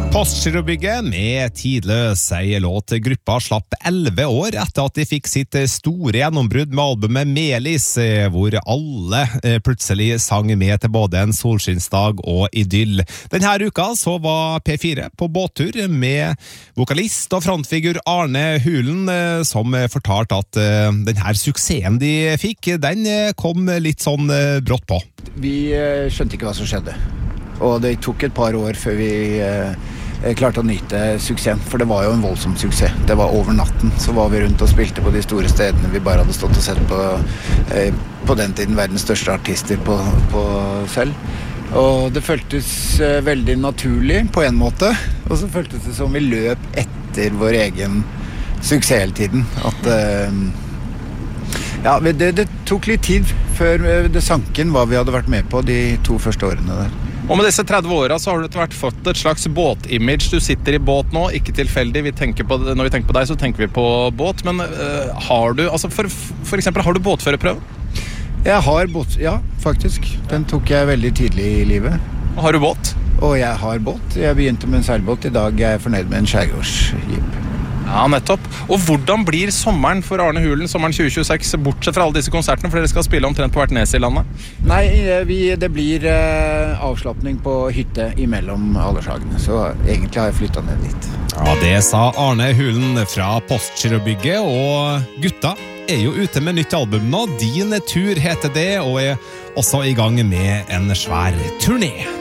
Postgirobygget med Tidløs, en låt gruppa slapp 11 år etter at de fikk sitt store gjennombrudd med albumet Melis, hvor alle plutselig sang med til både en solskinnsdag og idyll. Denne uka så var P4 på båttur med vokalist og frontfigur Arne Hulen, som fortalte at denne suksessen de fikk, den kom litt sånn brått på. Vi skjønte ikke hva som skjedde, og det tok et par år før vi klarte å nyte suksessen, for det var jo en voldsom suksess. Det var over natten, så var vi rundt og spilte på de store stedene vi bare hadde stått og sett på den tiden verdens største artister på selv. Og det føltes veldig naturlig på en måte, og så føltes det som vi løp etter vår egen suksess hele tiden. Det tok litt tid før det sank inn hva vi hadde vært med på de 2 første årene der. Og med disse 30 årene så har du etter hvert fått et slags båtimage. Du sitter i båt nå, ikke tilfeldig. Når vi tenker på deg, så tenker vi på båt. Men har du, altså for eksempel, har du båtførerprøve? Jeg har båt, ja, faktisk. Den tok jeg veldig tidlig i livet. Har du båt? Og jeg har båt. Jeg begynte med en seilbåt. I dag er jeg fornøyd med en skjærgårdsskip. Ja, nettopp. Og hvordan blir sommeren for Arne Hulen, sommeren 2026, bortsett fra alle disse konsertene, for dere skal spille omtrent på hvert nes i landet? Nei, det blir avslappning på hytte imellom aldershagene, så egentlig har jeg flyttet ned dit. Ja, det sa Arne Hulen fra Postgirobygget, og gutta er jo ute med nytt album nå. Din tur heter det, og er også i gang med en svær turné.